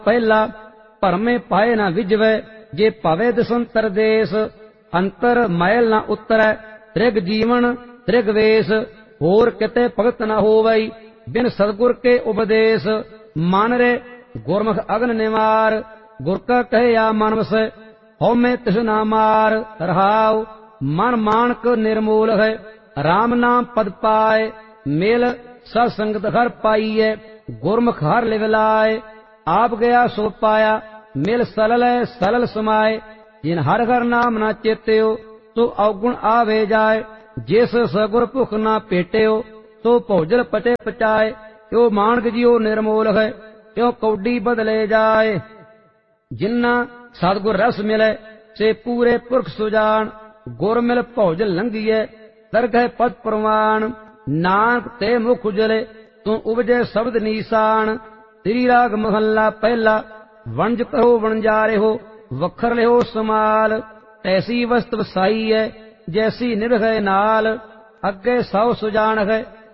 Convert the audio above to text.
ਪਹਿਲਾ ਭਰਮੇ ਪਾਏ ਨਾ ਵਿਜਵੈ ਜੇ ਭਵੇ ਦਸੰਤਰ ਦੇਸ ਅੰਤਰ ਮੈਲ ਨਾ ਉਤਰੈ ਤ੍ਰਿਗ ਜੀਵਨ ਤ੍ਰਿਗ ਵੇਸ ਹੋਰ ਕਿਤੇ ਭਗਤ ਨਾ ਹੋਵਈ ਬਿਨ ਸਤਿਗੁਰ ਕੇ ਉਪਦੇਸ ਮਨ ਰੇ ਗੁਰਮੁਖ ਅਗਨ ਨਿਵਾਰ ਗੁਰ ਕਾ ਕਹਿਆ ਮਨ ਵਸੈ ਹਉਮੈ ਤਿਸ ਨਾ ਮਾਰ ਰਹਾਉ ਮਨ ਮਾਨਕ ਨਿਰਮੂਲ ਹੈ ਰਾਮ ਨਾਮ ਪਦ ਪਾਏ ਮਿਲ ਸਤ ਸੰਗਤ ਹਰ ਪਾਈਐ ਗੁਰਮੁਖ ਹਰ ਲਿਵ ਲਾਏ ਆਪ ਗਿਆ ਸੋ ਪਾਇਆ ਮਿਲ ਸਲਲ ਸਲਲ ਸਮਾਏ ਜਿਨ ਹਰ ਹਰ ਨਾਮ ਨਾ ਚੇਤਿਓ ਤੋ ਔਗੁਣ ਆਵੇ ਜਾਏ ਜਿਸ ਸਗੁਰ ਭੁਖ ਨਾ ਭੇਟਿਓ ਤੋ ਭੋਜਨ ਪਟੇ ਪਚਾਏ ਤਿਉ ਮਾਨਕ ਜਿਉ ਨਿਰਮੂਲ ਹੈ ਤਿਉ ਕੌਡੀ ਬਦਲੇ ਜਾਏ ਜਿਨ੍ਹਾਂ ਸਤਿਗੁਰ ਰਸ ਮਿਲੇ ਸੇ ਪੂਰੇ ਪੁਰਖ ਸੁਜਾਨ ਗੁਰ ਮਿਲ ਭੋਜਨ ਲੰਘੀਏ ਦਰਗਹਿ ਪਦ ਪ੍ਰਵਾਨ ਨਾਨਕ ਤੇ ਮੁਖ ਉਜਲੇ ਤੂੰ ਉਪਜੇ ਸ਼ਬਦ ਨੀਸਾਨ ਤੇਰੀ ਰਾਗ ਮਹੱਲਾ ਪਹਿਲਾ ਵਣਜ ਕਰੋ ਵਣਜਾਰੇ ਹੋ ਵਖਰ ਲਿਓ ਸਮਾਲ ਐਸੀ ਵਸਤ ਵਸਾਈ ਹੈ ਜੈਸੀ ਨਿਰਭੈ ਨਾਲ ਅੱਗੇ ਸੌ ਸੁਜਾਨ ਹੈ